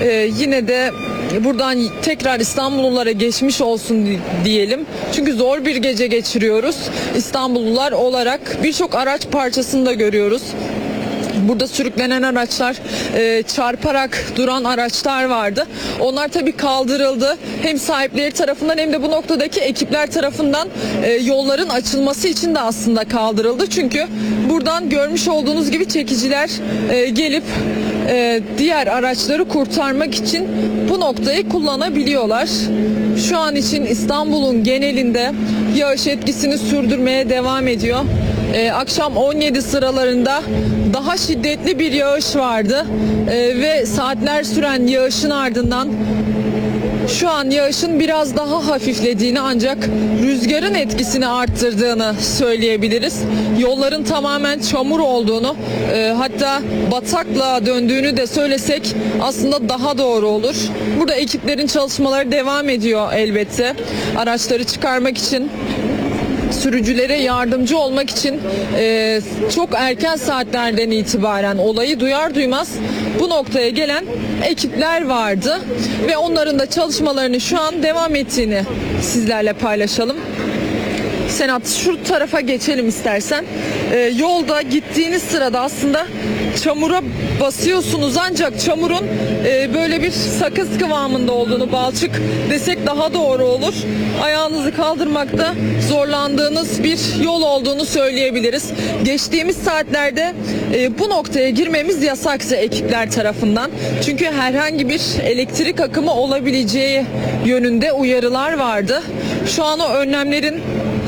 Yine de buradan tekrar İstanbullulara geçmiş olsun diyelim. Çünkü zor bir gece geçiriyoruz. İstanbullular olarak birçok araç parçasını da görüyoruz. Burada sürüklenen araçlar, çarparak duran araçlar vardı. Onlar tabii kaldırıldı. Hem sahipleri tarafından hem de bu noktadaki ekipler tarafından yolların açılması için de aslında kaldırıldı. Çünkü buradan görmüş olduğunuz gibi çekiciler gelip diğer araçları kurtarmak için bu noktayı kullanabiliyorlar. Şu an için İstanbul'un genelinde yağış etkisini sürdürmeye devam ediyor. Akşam 17 sıralarında daha şiddetli bir yağış vardı ve saatler süren yağışın ardından şu an yağışın biraz daha hafiflediğini ancak rüzgarın etkisini arttırdığını söyleyebiliriz. Yolların tamamen çamur olduğunu hatta bataklığa döndüğünü de söylesek aslında daha doğru olur. Burada ekiplerin çalışmaları devam ediyor elbette. Araçları çıkarmak için, sürücülere yardımcı olmak için çok erken saatlerden itibaren olayı duyar duymaz bu noktaya gelen ekipler vardı ve onların da çalışmalarını şu an devam ettiğini sizlerle paylaşalım. Senat, şu tarafa geçelim istersen. Yolda gittiğiniz sırada aslında çamura basıyorsunuz ancak çamurun böyle bir sakız kıvamında olduğunu, balçık desek daha doğru olur. Ayağınızı kaldırmakta zorlandığınız bir yol olduğunu söyleyebiliriz. Geçtiğimiz saatlerde bu noktaya girmemiz yasaksa ekipler tarafından. Çünkü herhangi bir elektrik akımı olabileceği yönünde uyarılar vardı. Şu an o önlemlerin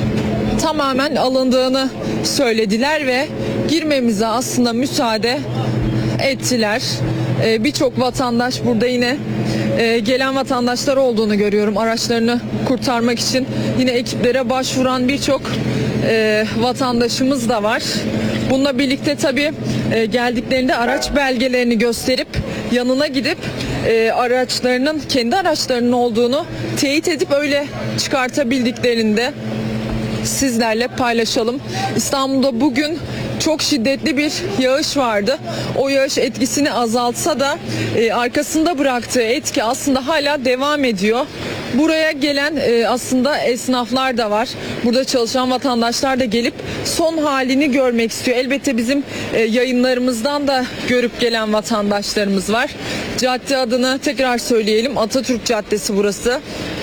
tamamen alındığını söylediler ve girmemize aslında müsaade ettiler. Birçok vatandaş burada yine gelen vatandaşlar olduğunu görüyorum. Araçlarını kurtarmak için yine ekiplere başvuran birçok vatandaşımız da var. Bununla birlikte tabii geldiklerinde araç belgelerini gösterip yanına gidip araçlarının kendi araçlarının olduğunu teyit edip öyle çıkartabildiklerini de sizlerle paylaşalım. İstanbul'da bugün çok şiddetli bir yağış vardı. O yağış etkisini azaltsa da arkasında bıraktığı etki aslında hala devam ediyor. Buraya gelen aslında esnaflar da var. Burada çalışan vatandaşlar da gelip son halini görmek istiyor. Elbette bizim yayınlarımızdan da görüp gelen vatandaşlarımız var. Cadde adını tekrar söyleyelim. Atatürk Caddesi burası.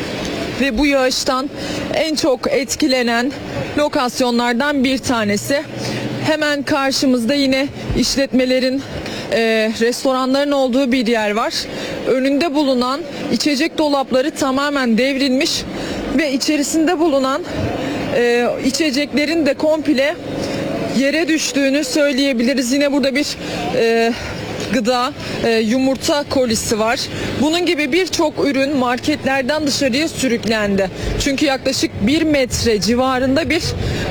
Ve bu yağıştan en çok etkilenen lokasyonlardan bir tanesi. Hemen karşımızda yine işletmelerin, restoranların olduğu bir yer var. Önünde bulunan içecek dolapları tamamen devrilmiş ve içerisinde bulunan içeceklerin de komple yere düştüğünü söyleyebiliriz. Yine burada bir gıda, yumurta kolisi var. Bunun gibi birçok ürün marketlerden dışarıya sürüklendi. Çünkü yaklaşık 1 metre civarında bir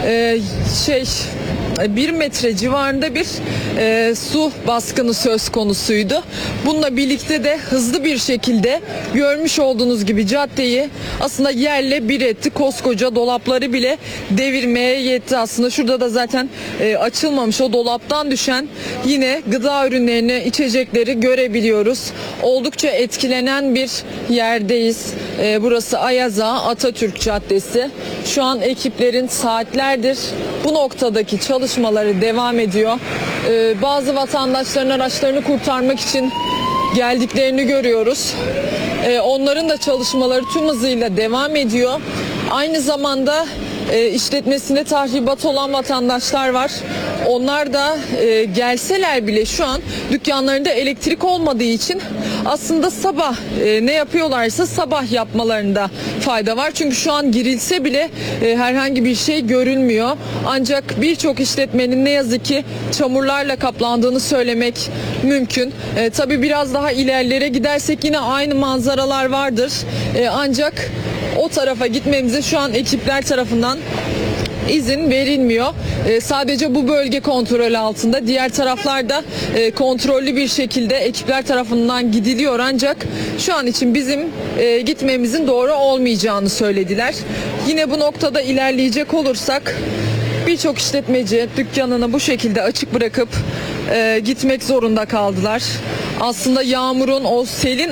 1 metre civarında bir su baskını söz konusuydu. Bununla birlikte de hızlı bir şekilde görmüş olduğunuz gibi caddeyi aslında yerle bir etti. Koskoca dolapları bile devirmeye yetti aslında. Şurada da zaten açılmamış o dolaptan düşen yine gıda ürünlerini, içecekleri görebiliyoruz. Oldukça etkilenen bir yerdeyiz. Burası Ayaza, Atatürk Caddesi. Şu an ekiplerin saatlerdir bu noktadaki çalışmaları devam ediyor. Bazı vatandaşların araçlarını kurtarmak için geldiklerini görüyoruz. Onların da çalışmaları tüm hızıyla devam ediyor. Aynı zamanda işletmesinde tahribat olan vatandaşlar var. Onlar da gelseler bile şu an dükkanlarında elektrik olmadığı için aslında sabah ne yapıyorlarsa sabah yapmalarında fayda var. Çünkü şu an girilse bile herhangi bir şey görülmüyor. Ancak birçok işletmenin ne yazık ki çamurlarla kaplandığını söylemek mümkün. Tabii biraz daha ilerlere gidersek yine aynı manzaralar vardır. Ancak o tarafa gitmemize şu an ekipler tarafından izin verilmiyor. Sadece bu bölge kontrol altında. Diğer taraflarda kontrollü bir şekilde ekipler tarafından gidiliyor ancak şu an için bizim gitmemizin doğru olmayacağını söylediler. Yine bu noktada ilerleyecek olursak birçok işletmeci dükkanını bu şekilde açık bırakıp gitmek zorunda kaldılar. Aslında yağmurun, o selin